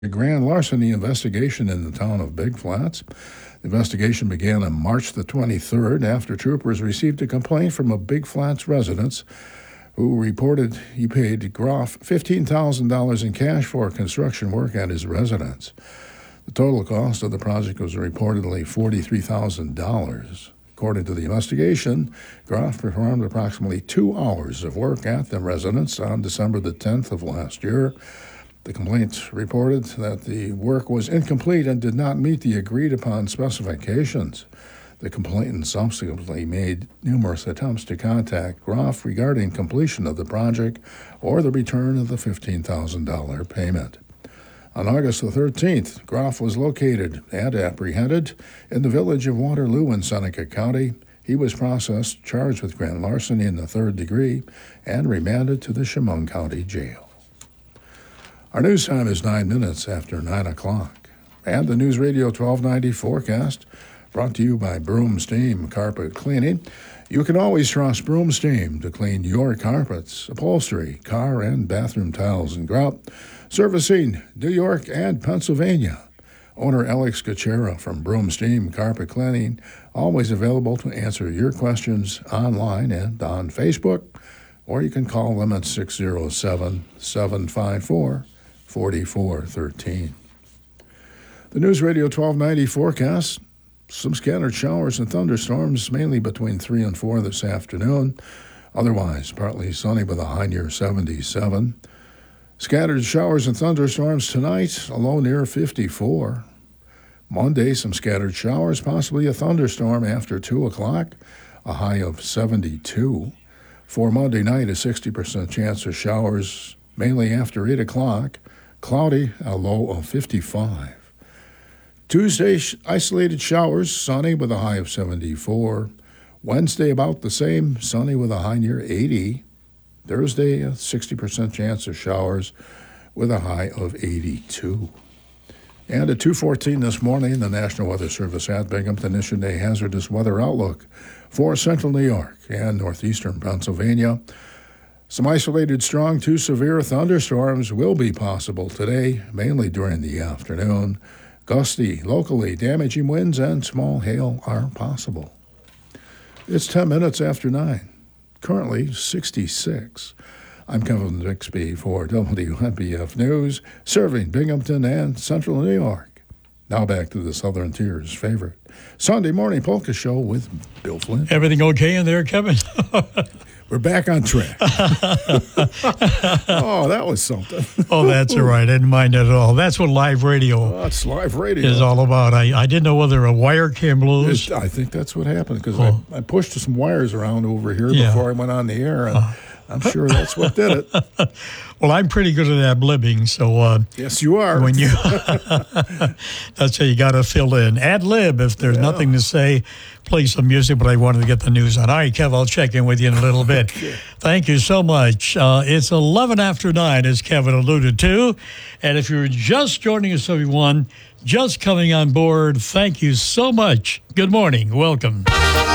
A grand larceny investigation in the town of Big Flats. The investigation began on March the 23rd after troopers received a complaint from a Big Flats resident who reported he paid Groff $15,000 in cash for construction work at his residence. The total cost of the project was reportedly $43,000. According to the investigation, Groff performed approximately 2 hours of work at the residence on December the 10th of last year. The complaint reported that the work was incomplete and did not meet the agreed-upon specifications. The complainant subsequently made numerous attempts to contact Groff regarding completion of the project or the return of the $15,000 payment. On August the 13th, Groff was located and apprehended in the village of Waterloo in Seneca County. He was processed, charged with grand larceny in the third degree, and remanded to the Chemung County Jail. Our news time is 9 minutes after 9 o'clock. And the News Radio 1290 forecast, brought to you by Broom Steam Carpet Cleaning. You can always trust Broom Steam to clean your carpets, upholstery, car and bathroom tiles and grout. Servicing New York and Pennsylvania. Owner Alex Gachera from Broom Steam Carpet Cleaning, always available to answer your questions online and on Facebook, or you can call them at 607-754-4413. The News Radio 1290 forecast, some scattered showers and thunderstorms, mainly between 3 and 4 this afternoon. Otherwise, partly sunny with a high near 77. Scattered showers and thunderstorms tonight, a low near 54. Monday, some scattered showers, possibly a thunderstorm after 2 o'clock, a high of 72. For Monday night, a 60% chance of showers, mainly after 8 o'clock, cloudy, a low of 55. Tuesday, isolated showers, sunny with a high of 74. Wednesday, about the same, sunny with a high near 80. Thursday, a 60% chance of showers with a high of 82. And at 2:14 this morning, the National Weather Service at Binghamton issued a hazardous weather outlook for central New York and northeastern Pennsylvania. Some isolated strong to severe thunderstorms will be possible today, mainly during the afternoon. Gusty, locally damaging winds and small hail are possible. It's 10 minutes after 9. Currently 66. I'm Kevin Bixby for WNBF News, serving Binghamton and Central New York. Now back to the Southern Tier's favorite Sunday morning polka show with Bill Flynn. Everything okay in there, Kevin? We're back on track. Oh, that was something. Oh, that's all right. I didn't mind that at all. That's what live radio That's live radio. is all about. I didn't know whether a wire came loose. I think that's what happened because I pushed some wires around over here before I went on the air, and I'm sure that's what did it. Well, I'm pretty good at ad-libbing, so... yes, you are. When you, that's how you got to fill in. Ad-lib, if there's nothing to say, play some music, but I wanted to get the news on. All right, Kev, I'll check in with you in a little bit. Okay. Thank you so much. It's 11 after 9, as Kevin alluded to. And if you're just joining us, everyone, just coming on board, thank you so much. Good morning. Welcome.